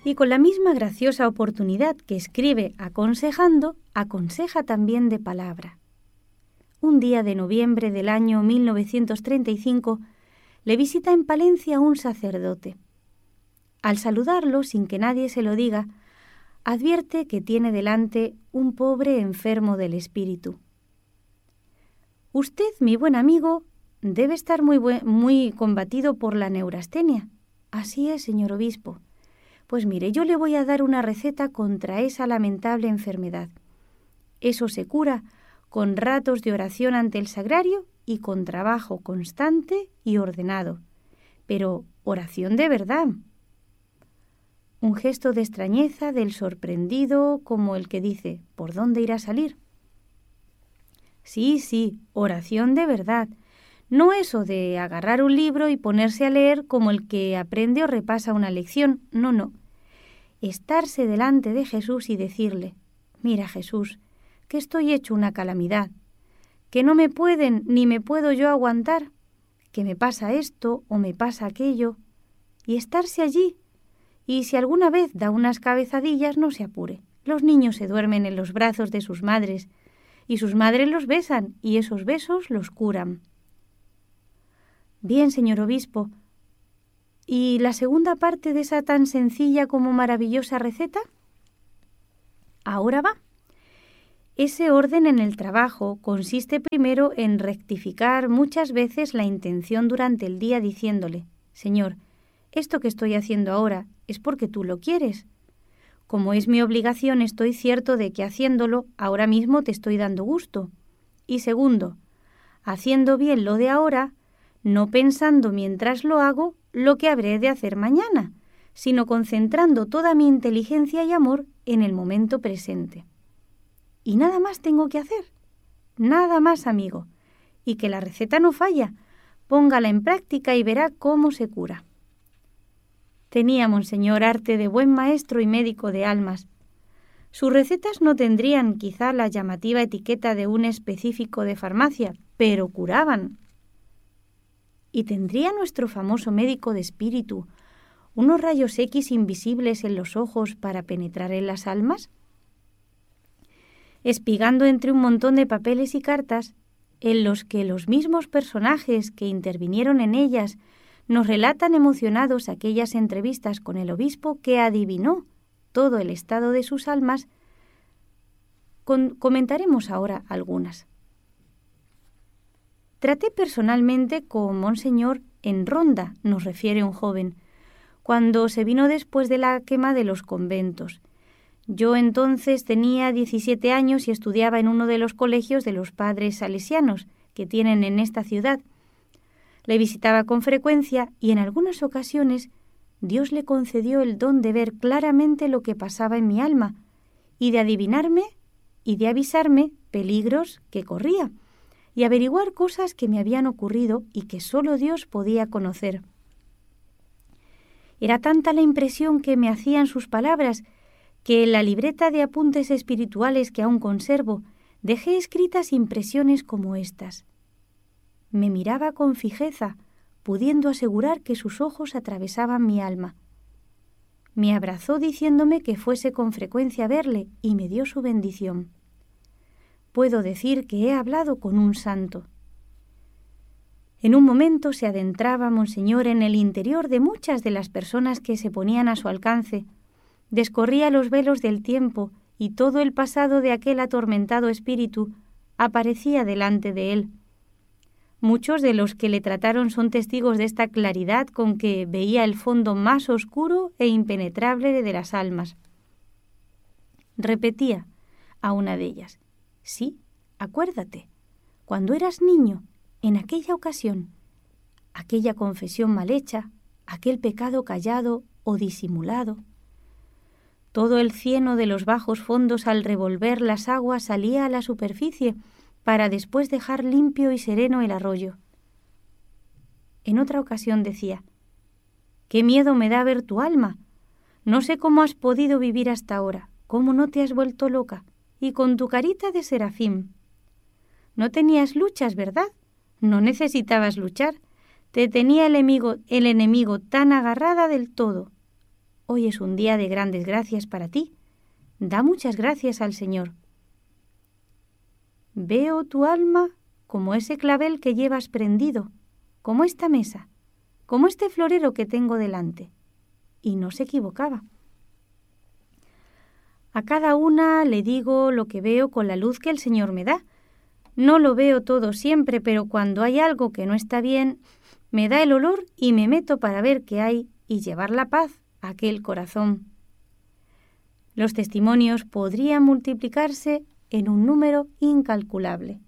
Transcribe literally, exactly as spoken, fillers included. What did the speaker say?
Y con la misma graciosa oportunidad que escribe aconsejando, aconseja también de palabra. Un día de noviembre del año mil novecientos treinta y cinco le visita en Palencia un sacerdote. Al saludarlo, sin que nadie se lo diga, advierte que tiene delante un pobre enfermo del espíritu. Usted, mi buen amigo, debe estar muy, buen, muy combatido por la neurastenia. Así es, señor obispo. Pues mire, yo le voy a dar una receta contra esa lamentable enfermedad. Eso se cura con ratos de oración ante el sagrario y con trabajo constante y ordenado. Pero oración de verdad. Un gesto de extrañeza del sorprendido, como el que dice, ¿por dónde irá a salir? Sí, sí, oración de verdad. No eso de agarrar un libro y ponerse a leer como el que aprende o repasa una lección. No, no. Estarse delante de Jesús y decirle, mira Jesús, que estoy hecho una calamidad, que no me pueden ni me puedo yo aguantar, que me pasa esto o me pasa aquello, y estarse allí. Y si alguna vez da unas cabezadillas, no se apure. Los niños se duermen en los brazos de sus madres, y sus madres los besan, y esos besos los curan. Bien, señor obispo, ¿y la segunda parte de esa tan sencilla como maravillosa receta? Ahora va. Ese orden en el trabajo consiste primero en rectificar muchas veces la intención durante el día diciéndole, Señor, esto que estoy haciendo ahora es porque tú lo quieres. Como es mi obligación, estoy cierto de que haciéndolo ahora mismo te estoy dando gusto. Y segundo, haciendo bien lo de ahora, no pensando mientras lo hago lo que habré de hacer mañana, sino concentrando toda mi inteligencia y amor en el momento presente. Y nada más tengo que hacer, nada más, amigo, y que la receta no falla, póngala en práctica y verá cómo se cura. Tenía Monseñor arte de buen maestro y médico de almas. Sus recetas no tendrían quizá la llamativa etiqueta de un específico de farmacia, pero curaban. ¿Y tendría nuestro famoso médico de espíritu unos rayos X invisibles en los ojos para penetrar en las almas? Espigando entre un montón de papeles y cartas, en los que los mismos personajes que intervinieron en ellas nos relatan emocionados aquellas entrevistas con el obispo que adivinó todo el estado de sus almas, con- comentaremos ahora algunas. Traté personalmente con Monseñor en Ronda, nos refiere un joven, cuando se vino después de la quema de los conventos. Yo entonces tenía diecisiete años y estudiaba en uno de los colegios de los padres salesianos que tienen en esta ciudad. Le visitaba con frecuencia y en algunas ocasiones Dios le concedió el don de ver claramente lo que pasaba en mi alma y de adivinarme y de avisarme peligros que corría y averiguar cosas que me habían ocurrido y que solo Dios podía conocer. Era tanta la impresión que me hacían sus palabras que en la libreta de apuntes espirituales que aún conservo dejé escritas impresiones como estas. Me miraba con fijeza, pudiendo asegurar que sus ojos atravesaban mi alma. Me abrazó diciéndome que fuese con frecuencia a verle y me dio su bendición. Puedo decir que he hablado con un santo. En un momento se adentraba Monseñor en el interior de muchas de las personas que se ponían a su alcance, descorría los velos del tiempo y todo el pasado de aquel atormentado espíritu aparecía delante de él. Muchos de los que le trataron son testigos de esta claridad con que veía el fondo más oscuro e impenetrable de las almas. Repetía a una de ellas, sí, acuérdate, cuando eras niño, en aquella ocasión, aquella confesión mal hecha, aquel pecado callado o disimulado. Todo el cieno de los bajos fondos al revolver las aguas salía a la superficie para después dejar limpio y sereno el arroyo. En otra ocasión decía, «Qué miedo me da ver tu alma. No sé cómo has podido vivir hasta ahora, cómo no te has vuelto loca, y con tu carita de serafín. No tenías luchas, ¿verdad? No necesitabas luchar. Te tenía el enemigo, el enemigo tan agarrada del todo. Hoy es un día de grandes gracias para ti. Da muchas gracias al Señor. Veo tu alma como ese clavel que llevas prendido, como esta mesa, como este florero que tengo delante. Y no se equivocaba. A cada una le digo lo que veo con la luz que el Señor me da. No lo veo todo siempre, pero cuando hay algo que no está bien, me da el olor y me meto para ver qué hay y llevar la paz a aquel corazón. Los testimonios podrían multiplicarse en un número incalculable.